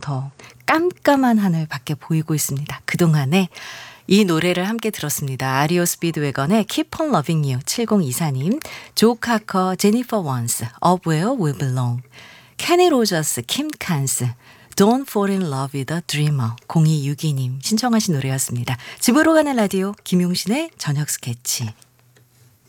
더 깜깜한 하늘 밖에 보이고 있습니다. 그동안에 이 노래를 함께 들었습니다. 아리오 스피드웨건의 Keep on Loving You 7024님, 조 카커, 제니퍼 원스, Up Where We Belong, 케니 로저스, 킴 칸스, Don't Fall in Love with a Dreamer 0262님 신청하신 노래였습니다. 집으로 가는 라디오 김용신의 저녁 스케치.